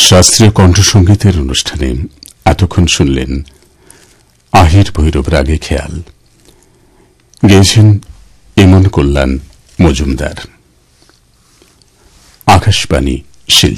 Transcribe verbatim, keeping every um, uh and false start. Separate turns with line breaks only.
শাস্ত্রীয় কণ্ঠসঙ্গীতের অনুষ্ঠানে এতক্ষণ শুনলেন আহির ভৈরব রাগে খেয়াল, গেয়েছেন ইমন কল্যাণ মজুমদার। আকাশবাণী শিলচর।